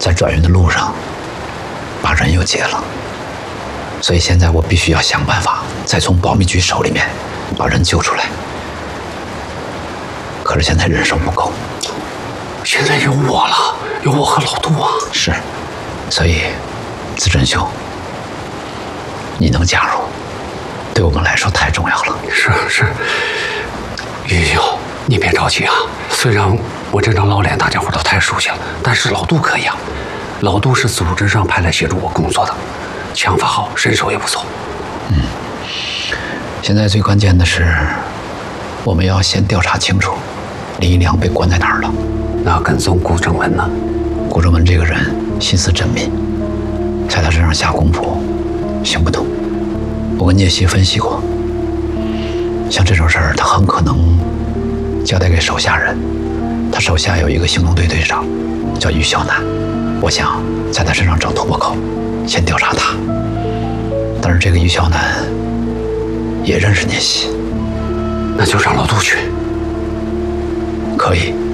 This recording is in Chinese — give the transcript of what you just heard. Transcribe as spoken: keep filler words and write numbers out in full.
在转运的路上把人又劫了，所以现在我必须要想办法再从保密局手里面把人救出来。可是现在人手不够， 现在有我了，有我和老杜啊。 是，所以子珍兄，你能加入，对我们来说太重要了。 是是，玉兄，你别着急啊。虽然我这张老脸大家伙都太熟悉了，但是老杜可以啊。老杜是组织上派来协助我工作的，枪法好，身手也不错。 嗯，现在最关键的是，我们要先调查清楚李一良被关在哪儿了。 那跟踪顾正文呢？ 顾正文这个人心思缜密，在他身上下功夫行不通。我跟聂西分析过，像这种事儿，他很可能交代给手下人。他手下有一个行动队队长，叫于小南。我想在他身上找突破口，先调查他。但是这个于小南也认识聂西， 那就让老杜去。 可以。